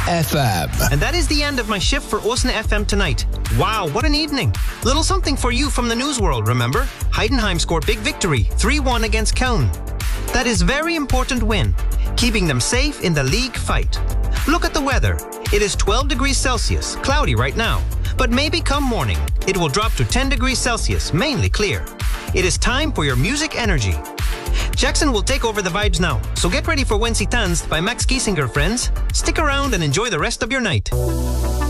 FM. And that is the end of my shift for Osna FM tonight. Wow, what an evening. Little something for you from the news world, remember? Heidenheim scored big victory, 3-1 against Köln. That is very important win, keeping them safe in the league fight. Look at the weather. It is 12 degrees Celsius, cloudy right now. But maybe come morning, it will drop to 10 degrees Celsius, mainly clear. It is time for your music energy. Jackson will take over the vibes now, so get ready for When Sie tanzt by Max Giesinger, friends. Stick around and enjoy the rest of your night.